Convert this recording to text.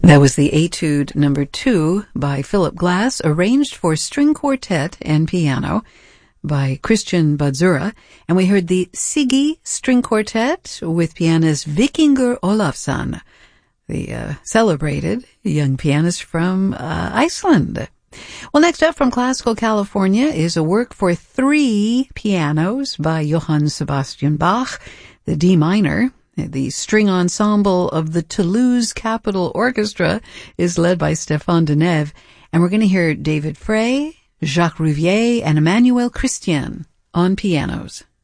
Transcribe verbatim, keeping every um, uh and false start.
That was the Etude number two by Philip Glass, arranged for string quartet and piano by Christian Badzura. And we heard the Siggy String Quartet with pianist Vikingur Olafsson, the uh, celebrated young pianist from uh, Iceland. Well, next up from classical California is a work for three pianos by Johann Sebastian Bach, the D minor. The string ensemble of the Toulouse Capitol Orchestra is led by Stéphane Denève, and we're going to hear David Frey, Jacques Rouvier, and Emmanuel Christian on pianos.